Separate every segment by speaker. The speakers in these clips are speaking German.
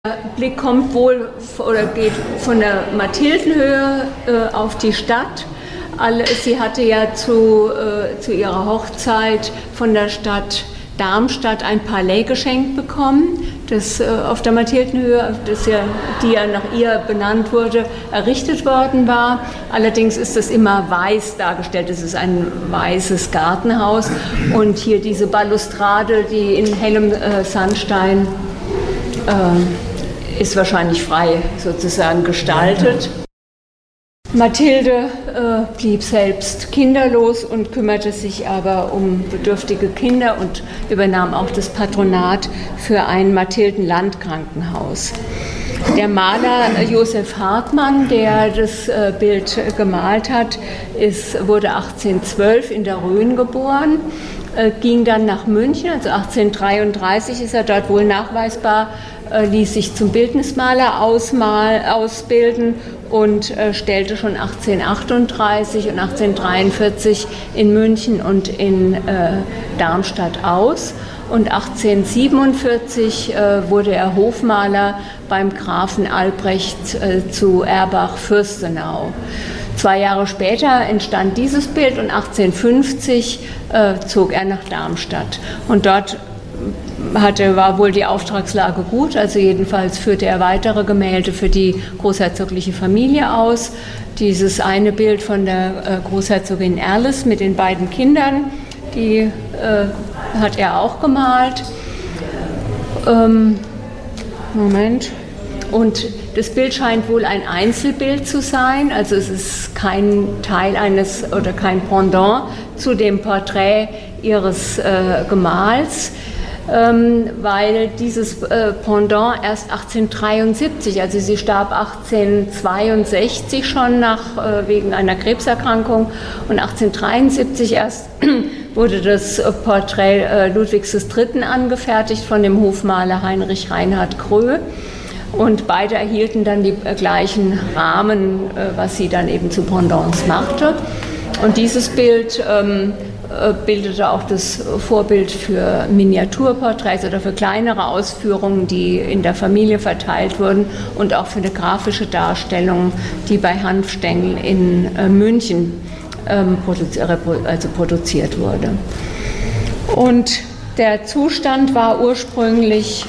Speaker 1: Der Blick kommt wohl oder geht von der Mathildenhöhe auf die Stadt. Sie hatte ja zu ihrer Hochzeit von der Stadt Darmstadt ein Palais geschenkt bekommen, das auf der Mathildenhöhe, die ja nach ihr benannt wurde, errichtet worden war. Allerdings ist das immer weiß dargestellt. Es ist ein weißes Gartenhaus und hier diese Balustrade, die in hellem Sandstein ist wahrscheinlich frei sozusagen gestaltet. Mathilde blieb selbst kinderlos und kümmerte sich aber um bedürftige Kinder und übernahm auch das Patronat für ein Mathilden-Landkrankenhaus. Der Maler Josef Hartmann, der das Bild gemalt hat, wurde 1812 in der Rhön geboren, ging dann nach München, also 1833 ist er dort wohl nachweisbar, ließ sich zum Bildnismaler ausbilden und stellte schon 1838 und 1843 in München und in Darmstadt aus. Und 1847 wurde er Hofmaler beim Grafen Albrecht zu Erbach-Fürstenau. 2 Jahre später entstand dieses Bild und 1850 zog er nach Darmstadt. Und dort war wohl die Auftragslage gut, also jedenfalls führte er weitere Gemälde für die großherzogliche Familie aus. Dieses eine Bild von der Großherzogin Erles mit den beiden Kindern, die hat er auch gemalt. Und das Bild scheint wohl ein Einzelbild zu sein, also es ist kein Teil oder kein Pendant zu dem Porträt ihres Gemahls, weil dieses Pendant erst 1873, also sie starb 1862 schon wegen einer Krebserkrankung und 1873 erst wurde das Porträt Ludwigs III. Angefertigt von dem Hofmaler Heinrich Reinhard Kröh. Und beide erhielten dann die gleichen Rahmen, was sie dann eben zu Pendants machte. Und dieses Bild bildete auch das Vorbild für Miniaturporträts oder für kleinere Ausführungen, die in der Familie verteilt wurden und auch für eine grafische Darstellung, die bei Hanfstengel in München produziert wurde. Und der Zustand war ursprünglich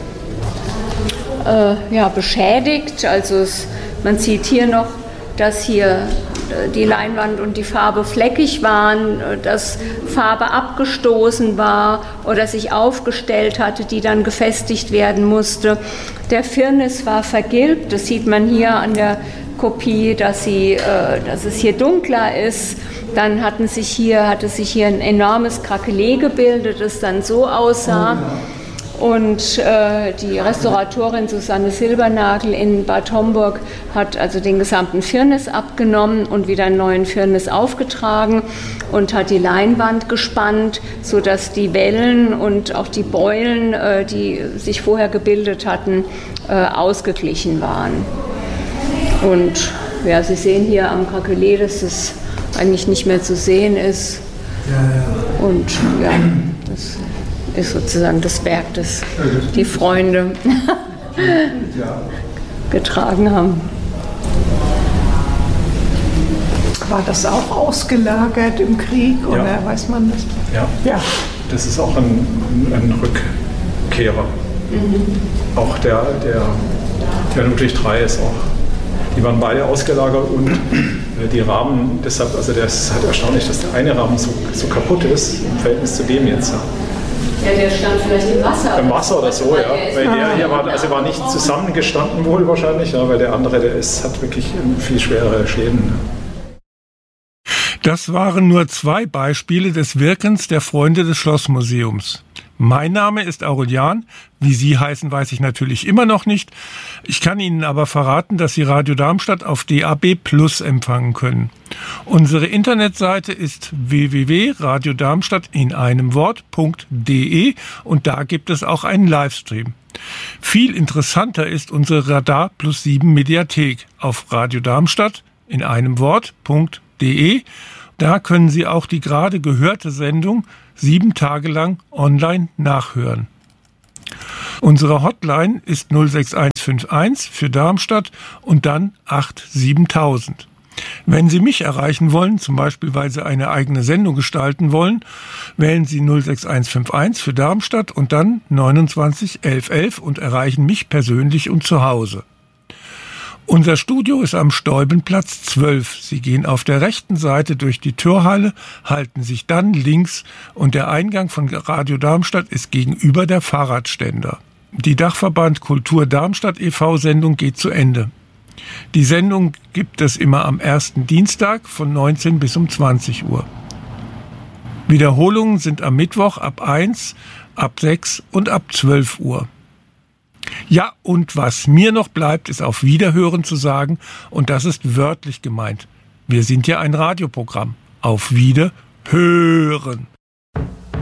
Speaker 1: beschädigt. Also man sieht hier noch, dass hier die Leinwand und die Farbe fleckig waren, dass Farbe abgestoßen war oder sich aufgestellt hatte, die dann gefestigt werden musste. Der Firnis war vergilbt, das sieht man hier an der Kopie, dass es hier dunkler ist. Dann hatte sich hier ein enormes Krakelé gebildet, das dann so aussah. Und die Restauratorin Susanne Silbernagel in Bad Homburg hat also den gesamten Firnis abgenommen und wieder einen neuen Firnis aufgetragen und hat die Leinwand gespannt, sodass die Wellen und auch die Beulen, die sich vorher gebildet hatten, ausgeglichen waren. Und ja, Sie sehen hier am Krakelé, dass es eigentlich nicht mehr zu sehen ist. Ja. Und ja, das ist sozusagen das Werk, das die Freunde getragen haben.
Speaker 2: War das auch ausgelagert im Krieg oder weiß man das?
Speaker 3: Ja. Das ist auch ein Rückkehrer. Auch der Ludwig III ist auch. Die waren beide ausgelagert und die Rahmen, deshalb, also das ist halt erstaunlich, dass der eine Rahmen so kaputt ist im Verhältnis zu dem jetzt.
Speaker 1: Ja, der stand vielleicht im Wasser.
Speaker 3: Im Wasser oder so, ja. Weil der hier war nicht zusammengestanden wohl wahrscheinlich, ja, weil der andere, hat wirklich viel schwere Schäden.
Speaker 4: Das waren nur 2 Beispiele des Wirkens der Freunde des Schlossmuseums. Mein Name ist Aurelian. Wie Sie heißen, weiß ich natürlich immer noch nicht. Ich kann Ihnen aber verraten, dass Sie Radio Darmstadt auf DAB+ empfangen können. Unsere Internetseite ist www.radiodarmstadt in einem Wort.de und da gibt es auch einen Livestream. Viel interessanter ist unsere Radar Plus 7 Mediathek auf Radio Darmstadt in einem Wort.de. Da können Sie auch die gerade gehörte Sendung 7 Tage lang online nachhören. Unsere Hotline ist 06151 für Darmstadt und dann 87000. Wenn Sie mich erreichen wollen, zum Beispiel weil Sie eine eigene Sendung gestalten wollen, wählen Sie 06151 für Darmstadt und dann 29 11 11 und erreichen mich persönlich und zu Hause. Unser Studio ist am Steubenplatz 12. Sie gehen auf der rechten Seite durch die Türhalle, halten sich dann links und der Eingang von Radio Darmstadt ist gegenüber der Fahrradständer. Die Dachverband Kultur Darmstadt e.V. Sendung geht zu Ende. Die Sendung gibt es immer am ersten Dienstag von 19 bis um 20 Uhr. Wiederholungen sind am Mittwoch ab 1, ab 6 und ab 12 Uhr. Ja, und was mir noch bleibt, ist auf Wiederhören zu sagen, und das ist wörtlich gemeint. Wir sind ja ein Radioprogramm. Auf Wiederhören.